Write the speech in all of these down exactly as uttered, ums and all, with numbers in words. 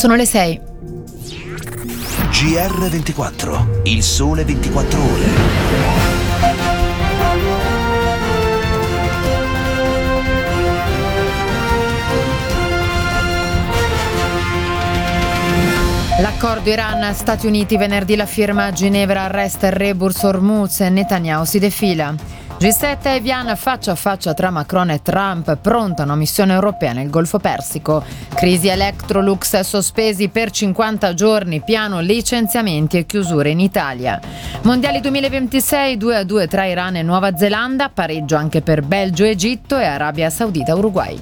Sono le sei. G R ventiquattro, il sole ventiquattro ore. L'accordo Iran-Stati Uniti, venerdì la firma a Ginevra, arresta il rebus Hormuz e Netanyahu si defila. G sette e Evian faccia a faccia tra Macron e Trump, pronta una missione europea nel Golfo Persico. Crisi Electrolux, sospesi per cinquanta giorni, piano licenziamenti e chiusure in Italia. Mondiali duemilaventisei, due a due tra Iran e Nuova Zelanda, pareggio anche per Belgio, Egitto e Arabia Saudita, Uruguay.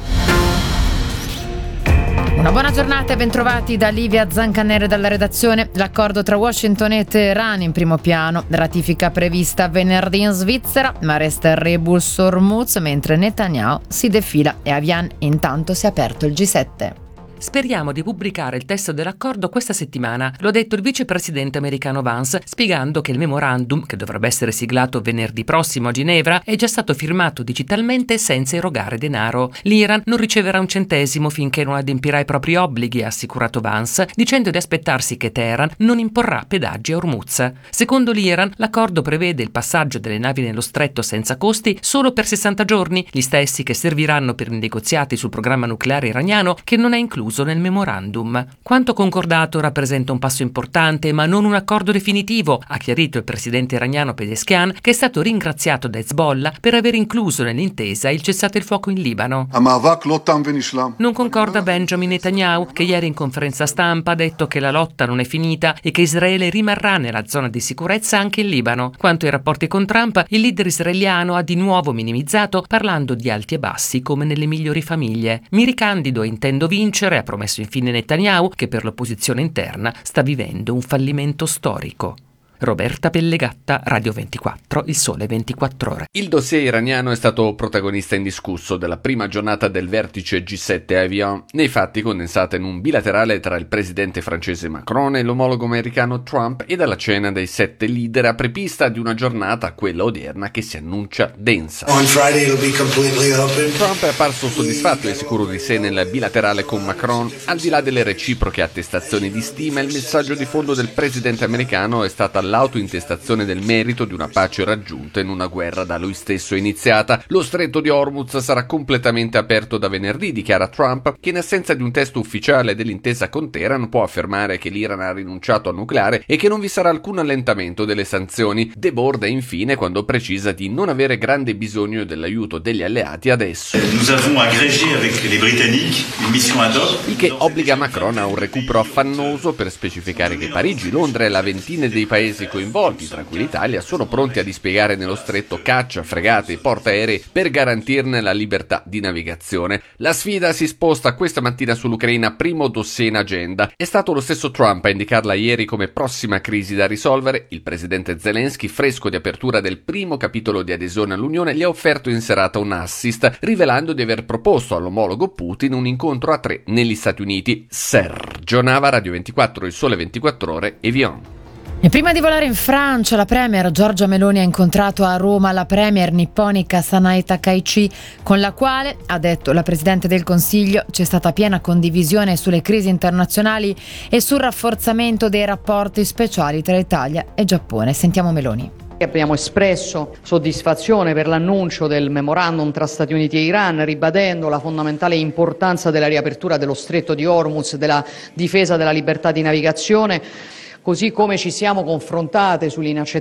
Una buona giornata e bentrovati da Livia Zancanere dalla redazione. L'accordo tra Washington e Teheran in primo piano, ratifica prevista venerdì in Svizzera, ma resta il rebus Hormuz mentre Netanyahu si defila e Evian intanto si è aperto il G sette. Speriamo di pubblicare il testo dell'accordo questa settimana, lo ha detto il vicepresidente americano Vance, spiegando che il memorandum, che dovrebbe essere siglato venerdì prossimo a Ginevra, è già stato firmato digitalmente senza erogare denaro. L'Iran non riceverà un centesimo finché non adempirà i propri obblighi, ha assicurato Vance, dicendo di aspettarsi che Teheran non imporrà pedaggi a Hormuz. Secondo l'Iran, l'accordo prevede il passaggio delle navi nello stretto senza costi solo per sessanta giorni, gli stessi che serviranno per i negoziati sul programma nucleare iraniano, che non è incluso nel memorandum. Quanto concordato rappresenta un passo importante, ma non un accordo definitivo, ha chiarito il presidente iraniano Pezeshkian, che è stato ringraziato da Hezbollah per aver incluso nell'intesa il cessate il fuoco in Libano. Non concorda Benjamin Netanyahu, che ieri in conferenza stampa ha detto che la lotta non è finita e che Israele rimarrà nella zona di sicurezza anche in Libano. Quanto ai rapporti con Trump, il leader israeliano ha di nuovo minimizzato, parlando di alti e bassi come nelle migliori famiglie. Mi ricandido e intendo vincere, ha promesso infine Netanyahu, che per l'opposizione interna sta vivendo un fallimento storico. Roberta Pellegatta, Radio ventiquattro, il sole ventiquattro ore. Il dossier iraniano è stato protagonista indiscusso della prima giornata del vertice G sette a Evian, nei fatti condensata in un bilaterale tra il presidente francese Macron e l'omologo americano Trump, e dalla cena dei sette leader apripista di una giornata, quella odierna, che si annuncia densa. On Friday it'll be completely open. Trump è apparso soddisfatto e sicuro di sé nel bilaterale con Macron. Al di là delle reciproche attestazioni di stima, il messaggio di fondo del presidente americano è stata l'autointestazione del merito di una pace raggiunta in una guerra da lui stesso iniziata. Lo stretto di Hormuz sarà completamente aperto da venerdì, dichiara Trump, che in assenza di un testo ufficiale dell'intesa con Teheran può affermare che l'Iran ha rinunciato al nucleare e che non vi sarà alcun allentamento delle sanzioni. Deborda infine quando precisa di non avere grande bisogno dell'aiuto degli alleati adesso. Nous avons agrégé avec les Britanniques une mission ad hoc. Il che obbliga Macron a un recupero affannoso per specificare che Parigi, Londra e la ventina dei paesi coinvolti, tra cui l'Italia, sono pronti a dispiegare nello stretto caccia, fregate e portaerei per garantirne la libertà di navigazione. La sfida si sposta questa mattina sull'Ucraina, primo dossier in agenda. È stato lo stesso Trump a indicarla ieri come prossima crisi da risolvere. Il presidente Zelensky, fresco di apertura del primo capitolo di adesione all'Unione, gli ha offerto in serata un assist, rivelando di aver proposto all'omologo Putin un incontro a tre negli Stati Uniti. Sergio Nava, Radio ventiquattro, il sole ventiquattro ore, Evian. E prima di volare in Francia, la premier Giorgia Meloni ha incontrato a Roma la premier nipponica Sanae Takaichi, con la quale, ha detto la Presidente del Consiglio, c'è stata piena condivisione sulle crisi internazionali e sul rafforzamento dei rapporti speciali tra Italia e Giappone. Sentiamo Meloni. Abbiamo espresso soddisfazione per l'annuncio del memorandum tra Stati Uniti e Iran, ribadendo la fondamentale importanza della riapertura dello stretto di Hormuz, della difesa della libertà di navigazione, così come ci siamo confrontate sull'inaccettabile